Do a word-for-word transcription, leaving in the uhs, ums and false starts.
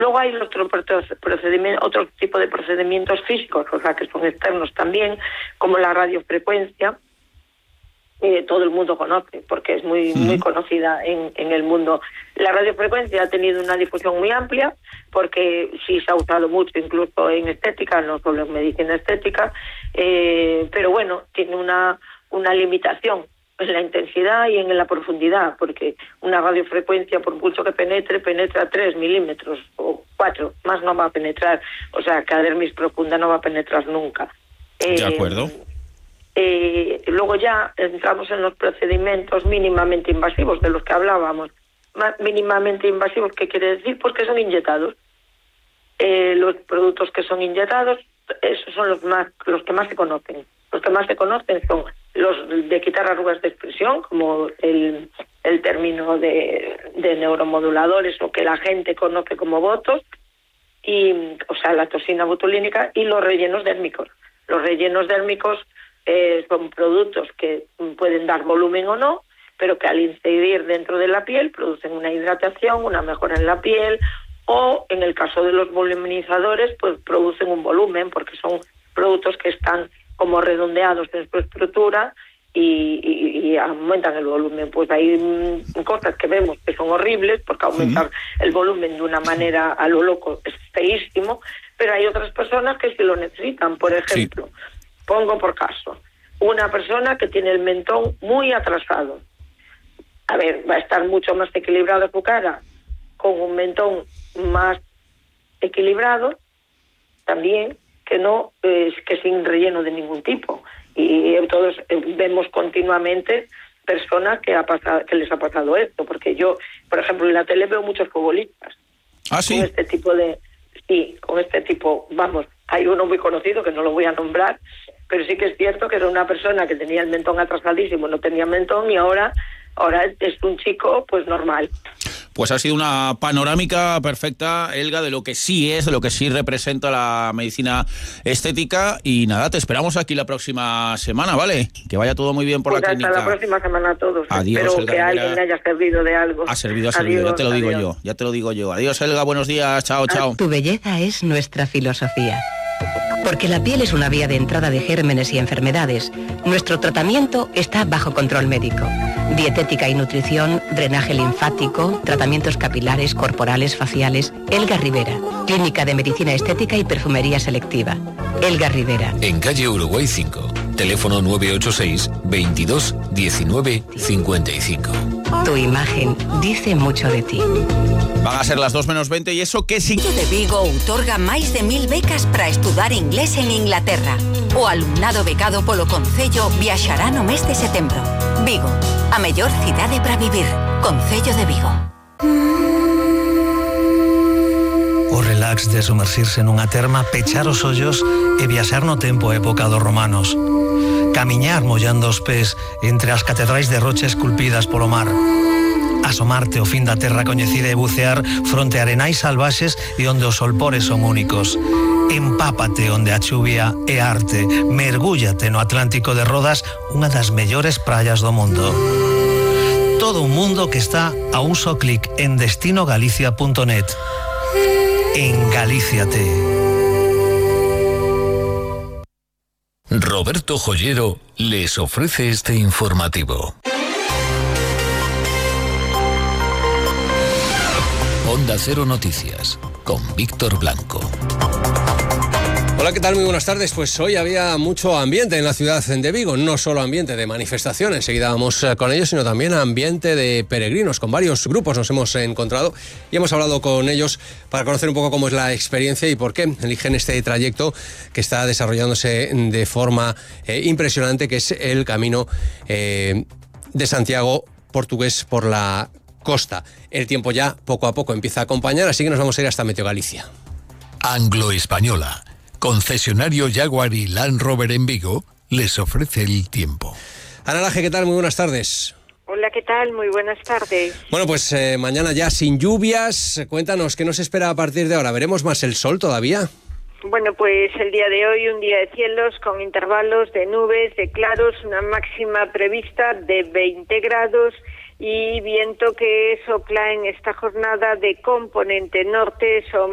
Luego hay otro procedimiento, otro tipo de procedimientos físicos, o sea, que son externos también, como la radiofrecuencia. Eh, todo el mundo conoce, porque es muy, muy conocida en, en el mundo. La radiofrecuencia ha tenido una difusión muy amplia, porque sí se ha usado mucho, incluso en estética, no solo en medicina estética, eh, pero bueno, tiene una, una limitación en la intensidad y en la profundidad, porque una radiofrecuencia, por mucho que penetre, penetra tres milímetros o cuatro, más no va a penetrar, o sea, que a dermis profunda no va a penetrar nunca. Eh, de acuerdo. Eh, luego ya entramos en los procedimientos mínimamente invasivos de los que hablábamos. Mínimamente invasivos, ¿qué quiere decir? Pues que son inyectados. Eh, los productos que son inyectados, esos son los más, los que más se conocen. Los que más se conocen son los de quitar arrugas de expresión, como el, el término de, de neuromoduladores, o que la gente conoce como botox, y, o sea, la toxina botulínica, y los rellenos dérmicos. Los rellenos dérmicos Eh, son productos que pueden dar volumen o no, pero que al incidir dentro de la piel producen una hidratación, una mejora en la piel, o en el caso de los voluminizadores, pues producen un volumen, porque son productos que están como redondeados en su estructura y, y, y aumentan el volumen. Pues hay mm, cosas que vemos que son horribles, porque aumentar sí. el volumen de una manera a lo loco es feísimo, pero hay otras personas que sí lo necesitan. Por ejemplo, sí. Pongo por caso, una persona que tiene el mentón muy atrasado. A ver, va a estar mucho más equilibrado su cara con un mentón más equilibrado, también, que no eh, que sin relleno de ningún tipo. Y todos eh, vemos continuamente personas que, ha pasado, que les ha pasado esto, porque yo, por ejemplo, en la tele veo muchos futbolistas. ¿Ah, sí? Con este tipo de... Sí, con este tipo, vamos, hay uno muy conocido que no lo voy a nombrar, pero sí que es cierto que era una persona que tenía el mentón atrasadísimo, no tenía mentón, y ahora, ahora es un chico pues normal. Pues ha sido una panorámica perfecta, Elga, de lo que sí es, de lo que sí representa la medicina estética. Y nada, te esperamos aquí la próxima semana, ¿vale? Que vaya todo muy bien por pues la hasta clínica. Hasta la próxima semana a todos. Adiós, Espero Elga que Rivera. alguien le haya servido de algo. Ha servido, ha servido, adiós, ya te lo digo adiós. yo, ya te lo digo yo. Adiós, Elga, buenos días, chao, chao. Tu belleza es nuestra filosofía. Porque la piel es una vía de entrada de gérmenes y enfermedades, nuestro tratamiento está bajo control médico. Dietética y nutrición, drenaje linfático, tratamientos capilares, corporales, faciales. Elga Rivera, Clínica de Medicina Estética y Perfumería Selectiva. Elga Rivera. En calle Uruguay cinco, teléfono nueve ocho seis, veintidós, diecinueve, cincuenta y cinco. Tu imagen dice mucho de ti. Van a ser las dos menos veinte y eso que sí. O de Vigo outorga máis de mil becas para estudar inglés en Inglaterra. O alumnado becado polo Concello viaxará no mes de setembro. Vigo, a mellor cidade para vivir. Concello de Vigo. O relax de sumersirse nunha terma, pechar os ollos e viaxar no tempo a época dos romanos. Camiñar mollando os pés entre as catedrais de rocha esculpidas polo mar. Asomarte ao fin da terra coñecida e bucear fronte a arenais salvaxes e onde os solpores son únicos. Empápate onde a chuvia é arte. Mergúllate no Atlántico de Rodas, unha das mellores praias do mundo. Todo un mundo que está a un só clic en destino galicia punto net. Engalíciate. Roberto Joyero les ofrece este informativo. Onda Cero Noticias, con Víctor Blanco. Hola, ¿qué tal? Muy buenas tardes. Pues hoy había mucho ambiente en la ciudad de Vigo, no solo ambiente de manifestación, enseguida vamos con ellos, sino también ambiente de peregrinos. Con varios grupos nos hemos encontrado y hemos hablado con ellos para conocer un poco cómo es la experiencia y por qué eligen este trayecto que está desarrollándose de forma eh, impresionante, que es el camino eh, de Santiago portugués por la costa. El tiempo ya poco a poco empieza a acompañar, así que nos vamos a ir hasta Meteo Galicia. Anglo-Española, concesionario Jaguar y Land Rover en Vigo, les ofrece el tiempo. Ana Laje, ¿qué tal? Muy buenas tardes. Hola, ¿qué tal? Muy buenas tardes. Bueno, pues eh, mañana ya sin lluvias. Cuéntanos, ¿qué nos espera a partir de ahora? ¿Veremos más el sol todavía? Bueno, pues el día de hoy un día de cielos con intervalos de nubes, de claros, una máxima prevista de veinte grados y viento que sopla en esta jornada de componente norte. Son